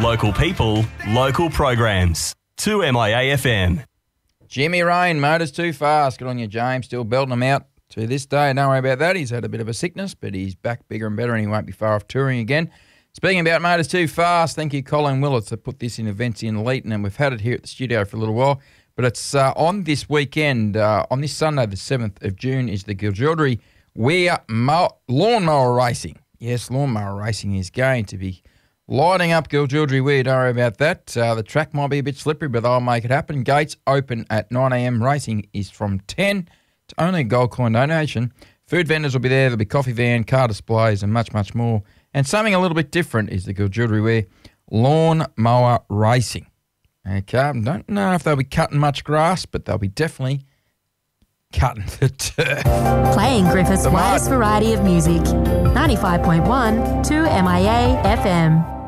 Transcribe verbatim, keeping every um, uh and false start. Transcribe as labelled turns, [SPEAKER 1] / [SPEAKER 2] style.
[SPEAKER 1] Local people, local programs. two M I A F M.
[SPEAKER 2] Jimmy Rain, Motors Too Fast. Good on you, James. Still belting them out to this day. Don't worry about that. He's had a bit of a sickness, but he's back bigger and better and he won't be far off touring again. Speaking about Motors Too Fast, thank you, Colin Willits, to put this in events in Leeton, and we've had it here at the studio for a little while. But it's uh, on this weekend, uh, on this Sunday, the seventh of June, is the Gilgildry Weir Mo- Lawnmower Racing. Yes, lawnmower racing is going to be lighting up Gilgildry Weir. Don't worry about that. Uh, the track might be a bit slippery, but they'll make it happen. Gates open at nine a.m. Racing is from ten. It's only a gold coin donation. Food vendors will be there. There'll be coffee van, car displays, and much, much more. And something a little bit different is the Gilgildry Weir Lawn Mower Racing. Okay, I don't know if they'll be cutting much grass, but they'll be definitely cutting the turf.
[SPEAKER 3] Playing Griffith's widest variety of music. ninety-five point one, two M I A F M.